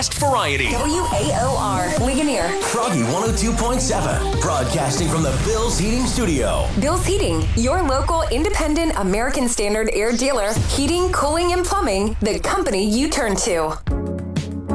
Variety. WAOR, Ligonier. Froggy 102.7. Broadcasting from the Bill's Heating Studio. Bill's Heating, your local independent American Standard air dealer. Heating, cooling, and plumbing, the company you turn to.